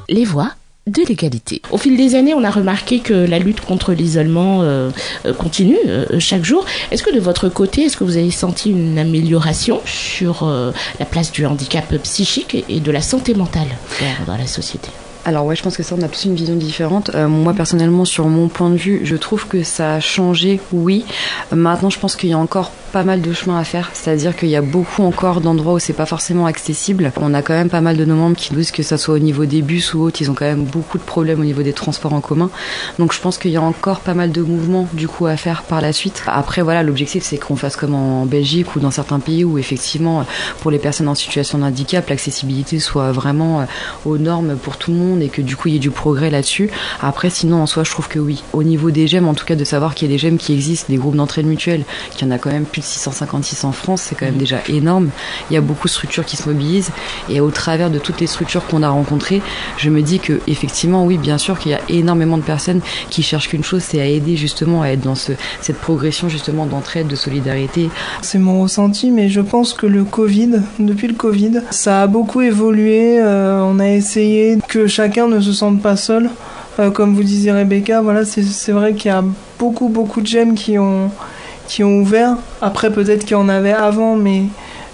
les voix de l'égalité. Au fil des années, on a remarqué que la lutte contre l'isolement continue chaque jour. Est-ce que de votre côté, est-ce que vous avez senti une amélioration sur la place du handicap psychique et de la santé mentale dans la société ? Alors ouais, je pense que ça, on a tous une vision différente. Moi, personnellement, sur mon point de vue, je trouve que ça a changé, oui. Maintenant, je pense qu'il y a encore pas mal de chemin à faire, c'est-à-dire qu'il y a beaucoup encore d'endroits où c'est pas forcément accessible. On a quand même pas mal de nos membres qui nous disent que ça soit au niveau des bus ou autres, ils ont quand même beaucoup de problèmes au niveau des transports en commun. Donc je pense qu'il y a encore pas mal de mouvements du coup à faire par la suite. Après voilà, l'objectif c'est qu'on fasse comme en Belgique ou dans certains pays où effectivement pour les personnes en situation de handicap, l'accessibilité soit vraiment aux normes pour tout le monde et que du coup il y ait du progrès là-dessus. Après sinon en soi je trouve que oui, au niveau des GEM en tout cas de savoir qu'il y a des GEM qui existent, des groupes d'entraide mutuelle, qu'il y en a quand même plus de 656 en France, c'est quand même déjà énorme. Il y a beaucoup de structures qui se mobilisent et au travers de toutes les structures qu'on a rencontrées, je me dis que effectivement oui, bien sûr qu'il y a énormément de personnes qui cherchent qu'une chose, c'est à aider justement à être dans cette progression justement d'entraide, de solidarité. C'est mon ressenti, mais je pense que depuis le Covid, ça a beaucoup évolué. On a essayé que chacun ne se sente pas seul. Comme vous disiez Rebecca, voilà, c'est vrai qu'il y a beaucoup de GEM qui ont ouvert. Après, peut-être qu'il y en avait avant, mais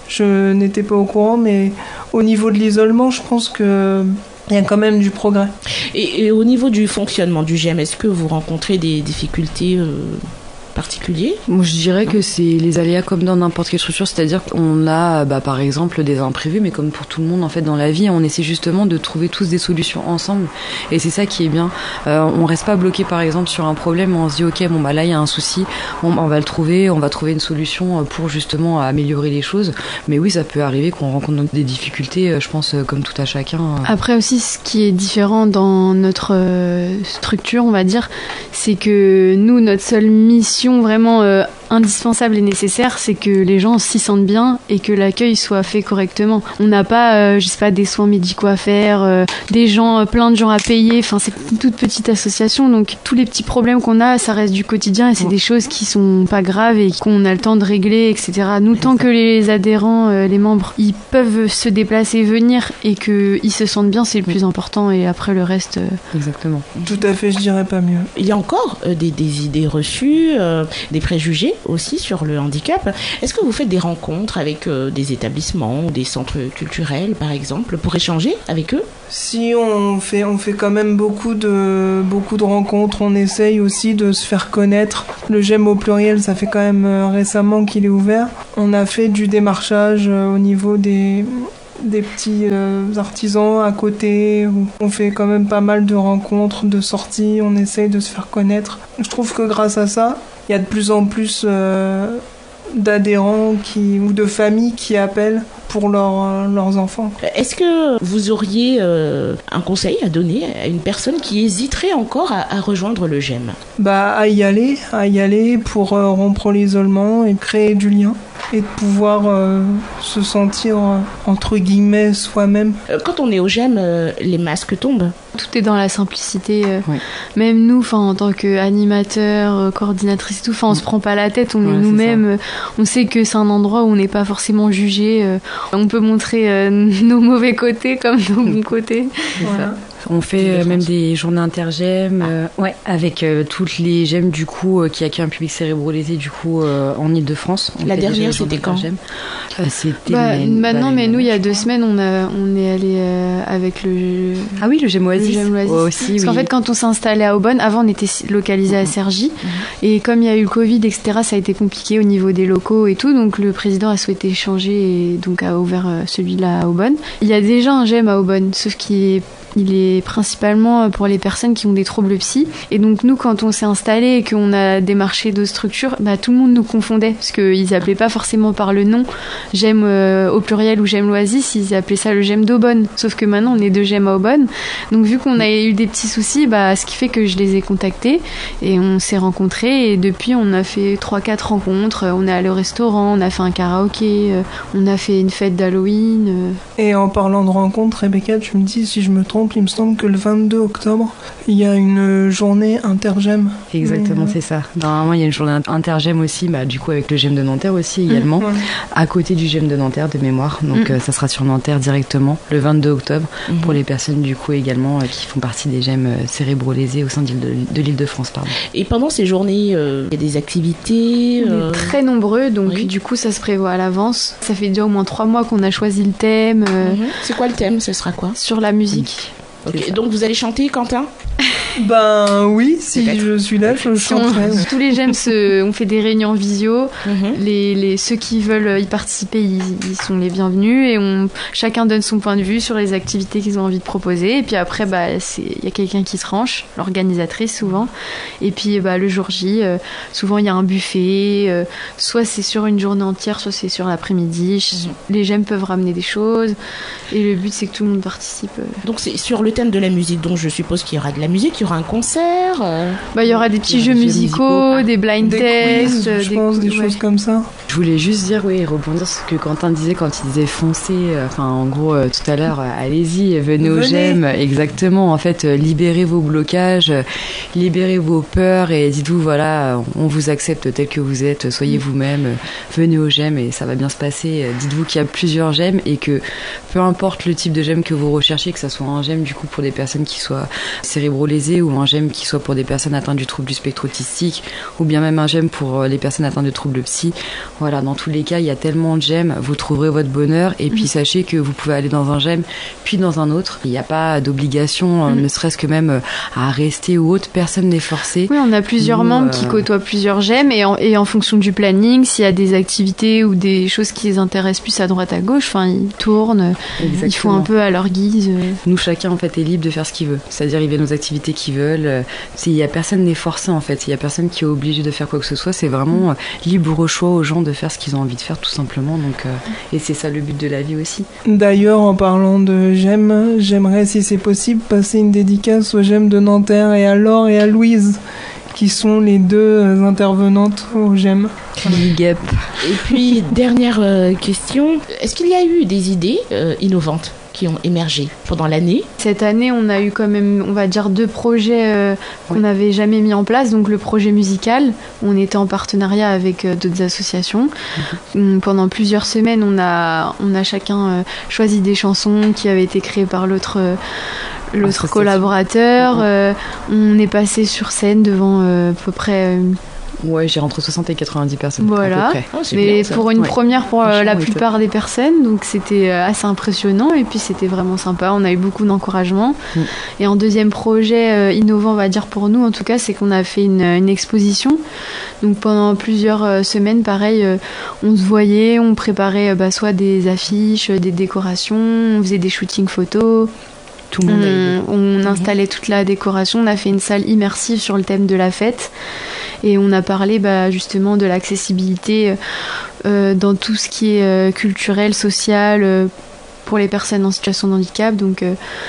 je n'étais pas au courant. Mais au niveau de l'isolement, je pense qu'il y a quand même du progrès. Et au niveau du fonctionnement du GEM, est-ce que vous rencontrez des difficultés particuliers ? Moi, je dirais que c'est les aléas comme dans n'importe quelle structure, c'est-à-dire qu'on a par exemple des imprévus, mais comme pour tout le monde en fait dans la vie, on essaie justement de trouver tous des solutions ensemble et c'est ça qui est bien. On reste pas bloqué par exemple sur un problème, on se dit ok bon là il y a un souci, on va le trouver, on va trouver une solution pour justement améliorer les choses, mais oui ça peut arriver qu'on rencontre des difficultés, je pense comme tout à chacun. Après aussi ce qui est différent dans notre structure on va dire, c'est que nous notre seule mission vraiment indispensable et nécessaire, c'est que les gens s'y sentent bien et que l'accueil soit fait correctement. On n'a pas, des soins médicaux à faire, plein de gens à payer. Enfin, c'est une toute petite association, donc tous les petits problèmes qu'on a, ça reste du quotidien et c'est des choses qui sont pas graves et qu'on a le temps de régler, etc. Nous, tant que les adhérents, les membres, ils peuvent se déplacer, venir et qu'ils se sentent bien, c'est le plus important. Et après le reste. Exactement. Tout à fait, je dirais pas mieux. Il y a encore des idées reçues, des préjugés aussi sur le handicap. Est-ce que vous faites des rencontres avec des établissements ou des centres culturels, par exemple, pour échanger avec eux ? Si, on fait quand même beaucoup de rencontres. On essaye aussi de se faire connaître. Le GEM au pluriel, ça fait quand même récemment qu'il est ouvert. On a fait du démarchage au niveau des petits artisans à côté. On fait quand même pas mal de rencontres, de sorties. On essaye de se faire connaître. Je trouve que grâce à ça, il y a de plus en plus d'adhérents ou de familles qui appellent pour leurs enfants. Est-ce que vous auriez un conseil à donner à une personne qui hésiterait encore à rejoindre le GEM ? À y aller pour rompre l'isolement et créer du lien et de pouvoir se sentir entre guillemets soi-même. Quand on est au GEM, les masques tombent. Tout est dans la simplicité. Oui. Même nous, en tant qu'animateurs, coordinatrices et tout, on se prend pas la tête, on est nous-mêmes. On sait que c'est un endroit où on n'est pas forcément jugé. On peut montrer nos mauvais côtés comme nos bons côtés. Voilà. On fait même des journées intergem avec toutes les GEM du coup qui accueillent un public cérébrolésé du coup en Ile-de-France. La dernière c'était quand ? C'était maintenant, mais nous il y a 2 semaines on est allé avec le GEM Oasis. Aussi, parce qu'en fait quand on s'est installé à Aubonne, avant on était localisé à Cergy et comme il y a eu le Covid etc, ça a été compliqué au niveau des locaux et tout, donc le président a souhaité changer et donc a ouvert celui-là à Aubonne. Il y a déjà un GEM à Aubonne, sauf qu'il est principalement pour les personnes qui ont des troubles psy. Et donc nous, quand on s'est installé et qu'on a démarché d'autres structures, tout le monde nous confondait parce qu'ils appelaient pas forcément par le nom GEM au pluriel ou GEM l'Oasis, ils appelaient ça le GEM d'Aubonne. Sauf que maintenant, on est 2 GEM à Aubonne. Donc vu qu'on a eu des petits soucis, ce qui fait que je les ai contactés et on s'est rencontrés. Et depuis, on a fait 3-4 rencontres. On est allé au restaurant, on a fait un karaoké, on a fait une fête d'Halloween. Et en parlant de rencontres, Rebecca, tu me dis si je me trompe, exemple, il me semble que le 22 octobre, il y a une journée intergem. Exactement, c'est ça. Normalement, il y a une journée intergem aussi, du coup avec le GEM de Nanterre aussi également, à côté du GEM de Nanterre de mémoire. Donc ça sera sur Nanterre directement le 22 octobre pour les personnes du coup également qui font partie des GEM cérébrolésés au sein de l'Île-de-France. Et pendant ces journées, il y a des activités On est très nombreux, donc du coup ça se prévoit à l'avance. Ça fait déjà au moins 3 mois qu'on a choisi le thème. C'est quoi le thème? Ce sera quoi? Sur la musique. Okay. Donc vous allez chanter, Quentin? Ben oui, si je suis là, je chanterai. Tous les GEM, on fait des réunions en visio. Ceux qui veulent y participer, ils sont les bienvenus et chacun donne son point de vue sur les activités qu'ils ont envie de proposer. Et puis après, il y a quelqu'un qui se range, l'organisatrice souvent. Et puis le jour J, souvent il y a un buffet. Soit c'est sur une journée entière, soit c'est sur l'après-midi. Les GEM peuvent ramener des choses. Et le but, c'est que tout le monde participe. Donc c'est sur le thème de la musique, donc je suppose qu'il y aura de la musique, il y aura un concert. Il y aura des petits jeux musicaux, des blind tests, des choses comme ça. Je voulais juste dire, rebondir sur ce que Quentin disait quand il disait foncez, en gros tout à l'heure, allez-y, venez au GEM, exactement, en fait, libérez vos blocages, libérez vos peurs et dites-vous, voilà, on vous accepte tel que vous êtes, soyez vous-même, venez au GEM et ça va bien se passer. Dites-vous qu'il y a plusieurs GEM et que peu importe le type de GEM que vous recherchez, que ça soit un GEM du coup pour des personnes qui soient cérébrolésées ou un GEM qui soit pour des personnes atteintes du trouble du spectre autistique ou bien même un GEM pour les personnes atteintes de troubles psy. Voilà, dans tous les cas, il y a tellement de GEM, vous trouverez votre bonheur et puis sachez que vous pouvez aller dans un GEM puis dans un autre. Il n'y a pas d'obligation, ne serait-ce que même à rester ou autre, personne n'est forcé. Oui, on a plusieurs membres qui côtoient plusieurs GEM et en fonction du planning, s'il y a des activités ou des choses qui les intéressent plus à droite à gauche, ils tournent, ils font un peu à leur guise. Nous, chacun en fait est libre de faire ce qu'il veut. C'est-à-dire il y a nos activités qu'ils veulent. Il y a personne n'est forcé en fait. Il y a personne qui est obligé de faire quoi que ce soit. C'est vraiment libre choix aux gens de faire ce qu'ils ont envie de faire tout simplement. Donc et c'est ça le but de la vie aussi. D'ailleurs, en parlant de GEM, j'aimerais si c'est possible passer une dédicace aux GEM de Nanterre et à Laure et à Louise, qui sont les deux intervenantes au GEM. Big up. Et puis, dernière question, est-ce qu'il y a eu des idées innovantes qui ont émergé pendant l'année? Cette année, on a eu quand même, on va dire, 2 projets qu'on n'avait jamais mis en place. Donc le projet musical, on était en partenariat avec d'autres associations. Pendant plusieurs semaines, on a chacun choisi des chansons qui avaient été créées par l'autre collaborateur. On est passé sur scène devant à peu près... j'ai entre 60 et 90 personnes. Voilà, à peu près. mais pour une première pour la plupart des personnes, donc c'était assez impressionnant et puis c'était vraiment sympa. On a eu beaucoup d'encouragement. Et en deuxième projet innovant, on va dire pour nous en tout cas, c'est qu'on a fait une exposition. Donc pendant plusieurs semaines, pareil, on se voyait, on préparait soit des affiches, des décorations, on faisait des shootings photos. Tout le monde on installait toute la décoration, on a fait une salle immersive sur le thème de la fête et on a parlé justement de l'accessibilité dans tout ce qui est culturel, social pour les personnes en situation de handicap. Donc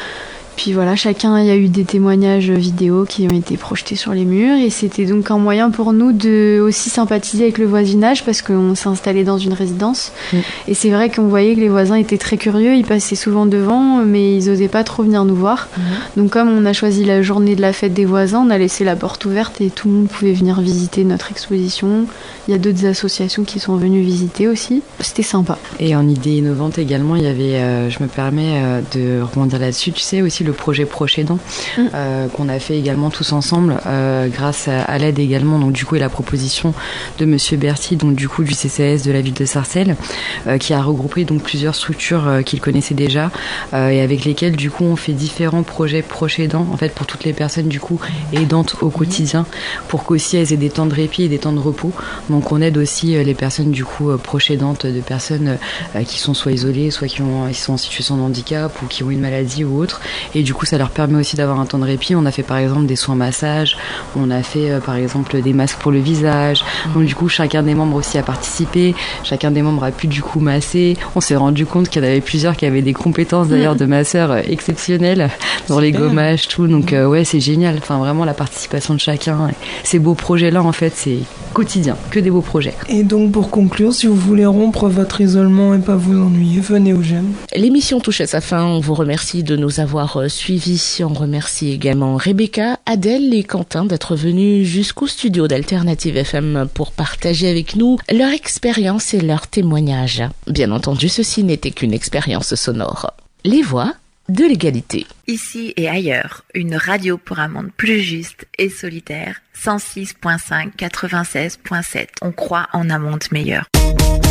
puis voilà, il y a eu des témoignages vidéo qui ont été projetés sur les murs et c'était donc un moyen pour nous de aussi sympathiser avec le voisinage parce qu'on s'est installé dans une résidence et c'est vrai qu'on voyait que les voisins étaient très curieux, ils passaient souvent devant mais ils osaient pas trop venir nous voir. Donc comme on a choisi la journée de la fête des voisins, on a laissé la porte ouverte et tout le monde pouvait venir visiter notre exposition. Il y a d'autres associations qui sont venues visiter aussi, c'était sympa. Et en idée innovante également, il y avait, je me permets de rebondir là-dessus, tu sais aussi le projet Proche Aidant qu'on a fait également tous ensemble grâce à l'aide également donc du coup et la proposition de Monsieur Berthy donc du coup du CCAS de la ville de Sarcelles qui a regroupé donc plusieurs structures qu'il connaissait déjà et avec lesquelles du coup on fait différents projets Proche Aidant en fait pour toutes les personnes du coup aidantes au quotidien pour qu'aussi elles aient des temps de répit et des temps de repos. Donc on aide aussi les personnes du coup proches aidantes de personnes qui sont soit isolées, soit qui sont en situation de handicap ou qui ont une maladie ou autre. Et du coup, ça leur permet aussi d'avoir un temps de répit. On a fait par exemple des soins massages, on a fait par exemple des masques pour le visage. Donc du coup, chacun des membres aussi a participé, chacun des membres a pu du coup masser. On s'est rendu compte qu'il y en avait plusieurs qui avaient des compétences d'ailleurs de masseurs exceptionnelles dans les gommages, tout. Donc ouais, c'est génial. Enfin vraiment la participation de chacun. Ces beaux projets-là, en fait, c'est quotidien, que des beaux projets. Et donc pour conclure, si vous voulez rompre votre isolement et pas vous ennuyer, venez au GEM. L'émission touche à sa fin. On vous remercie de nous avoir notre suivi. On remercie également Rebecca, Adèle et Quentin d'être venus jusqu'au studio d'Alternative FM pour partager avec nous leur expérience et leurs témoignages. Bien entendu, ceci n'était qu'une expérience sonore. Les voix de l'égalité. Ici et ailleurs, une radio pour un monde plus juste et solidaire. 106.5, 96.7. On croit en un monde meilleur.